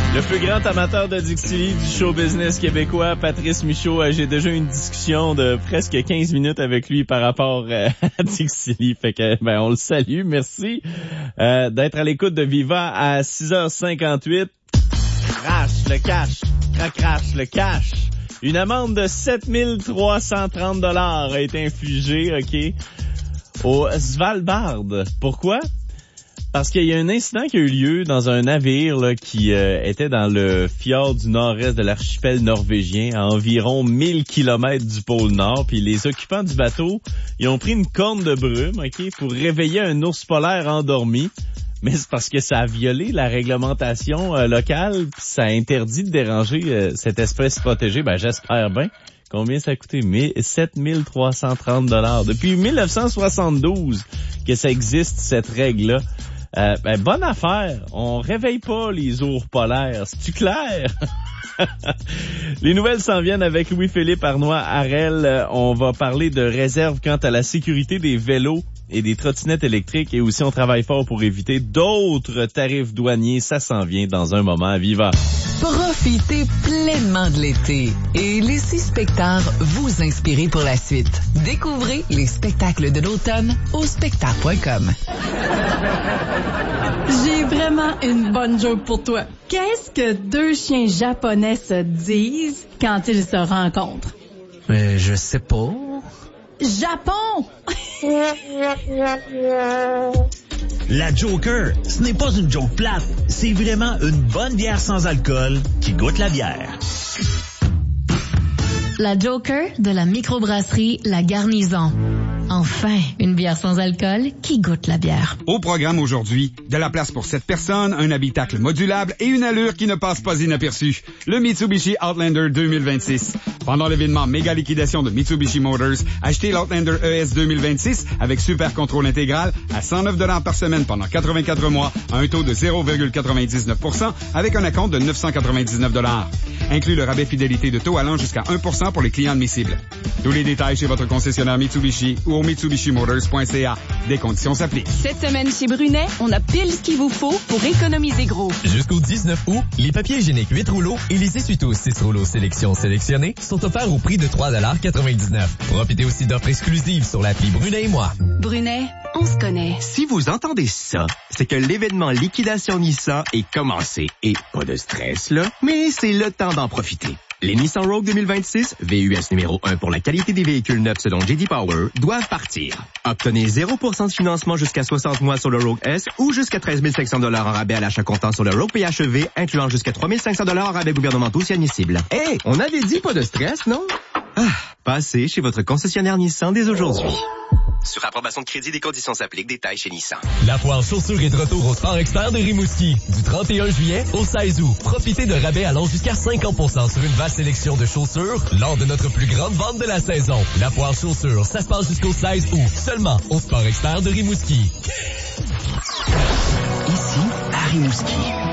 Le plus grand amateur de Dixie du show business québécois, Patrice Michaud. J'ai déjà eu une discussion de presque 15 minutes avec lui par rapport à Dixie. Fait que, on le salue. Merci d'être à l'écoute de Viva à 6h58. Crash le cash. Crash le cash. Une amende de 7330 $ a été infligée, OK, au Svalbard. Pourquoi? Parce qu'il y a un incident qui a eu lieu dans un navire là, qui était dans le fjord du nord-est de l'archipel norvégien, à environ 1000 km du pôle Nord. Puis les occupants du bateau, ils ont pris une corne de brume, OK, pour réveiller un ours polaire endormi. Mais c'est parce que ça a violé la réglementation locale, puis ça a interdit de déranger cette espèce protégée. J'espère bien. Combien ça a coûté? 7330 $. Depuis 1972 que ça existe, cette règle-là. Bonne affaire. On réveille pas les ours polaires. C'est-tu clair? Les nouvelles s'en viennent avec Louis-Philippe Arnois-Harel. On va parler de réserve quant à la sécurité des vélos et des trottinettes électriques. Et aussi, on travaille fort pour éviter d'autres tarifs douaniers. Ça s'en vient dans un moment à Viva. Profitez pleinement de l'été et laissez Spectar vous inspirer pour la suite. Découvrez les spectacles de l'automne au spectar.com. J'ai vraiment une bonne joke pour toi. Qu'est-ce que deux chiens japonais se disent quand ils se rencontrent? Je sais pas. Japon! La Joker, ce n'est pas une joke plate, c'est vraiment une bonne bière sans alcool qui goûte la bière. La Joker de la microbrasserie La Garnison. Enfin, une bière sans alcool qui goûte la bière. Au programme aujourd'hui, de la place pour 7 personnes, un habitacle modulable et une allure qui ne passe pas inaperçue. Le Mitsubishi Outlander 2026. Pendant l'événement méga liquidation de Mitsubishi Motors, achetez l'Outlander ES 2026 avec super contrôle intégral à 109 $ par semaine pendant 84 mois à un taux de 0,99% avec un acompte de 999 $. Inclut le rabais fidélité de taux allant jusqu'à 1% pour les clients admissibles. Tous les détails chez votre concessionnaire Mitsubishi ou au mitsubishimotors.ca. Des conditions s'appliquent. Cette semaine chez Brunet, on a pile ce qu'il vous faut pour économiser gros. Jusqu'au 19 août, les papiers hygiéniques 8 rouleaux et les essuie-tout 6 rouleaux sélection sélectionnés sont offerts au prix de 3,99 $. Profitez aussi d'offres exclusives sur l'appli Brunet et moi. Brunet, on se connaît. Si vous entendez ça, c'est que l'événement Liquidation Nissan est commencé. Et pas de stress, là, mais c'est le temps d'en profiter. Les Nissan Rogue 2026, VUS numéro 1 pour la qualité des véhicules neufs selon J.D. Power, doivent partir. Obtenez 0% de financement jusqu'à 60 mois sur le Rogue S ou jusqu'à 13 500 $ en rabais à l'achat comptant sur le Rogue PHEV, incluant jusqu'à 3 500 $ en rabais gouvernementaux si admissibles. Hey, on avait dit pas de stress, non? Passez chez votre concessionnaire Nissan dès aujourd'hui. Sur approbation de crédit, des conditions s'appliquent. Détails chez Nissan. La foire chaussures est de retour au Sport Expert de Rimouski. Du 31 juillet au 16 août. Profitez de rabais allant jusqu'à 50% sur une vaste sélection de chaussures lors de notre plus grande vente de la saison. La foire chaussures, ça se passe jusqu'au 16 août. Seulement au Sport Expert de Rimouski. Ici, à Rimouski.